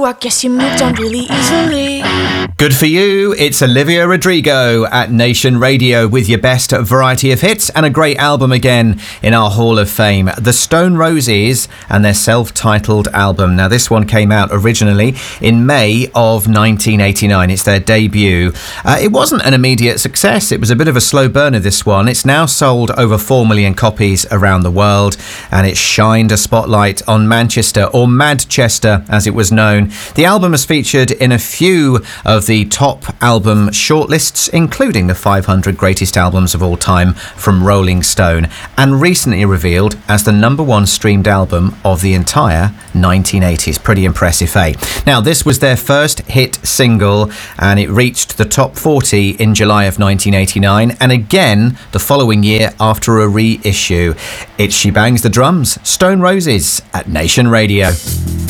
you, I guess you moved on really easily. Good for you. It's Olivia Rodrigo at Nation Radio with your best variety of hits and a great album again in our Hall of Fame. The Stone Roses and their self-titled album. Now, this one came out originally in May of 1989. It's their debut. It wasn't an immediate success. It was a bit of a slow burner, this one. It's now sold over 4 million copies around the world, and it shined a spotlight on Manchester, or Madchester as it was known. The album is featured in a few of the top album shortlists, including the 500 greatest albums of all time from Rolling Stone, and recently revealed as the #1 streamed album of the entire 1980s. Pretty impressive, eh? Now, this was their first hit single, and it reached the top 40 in July of 1989, and again the following year after a reissue. It's She Bangs the Drums, Stone Roses at Nation Radio.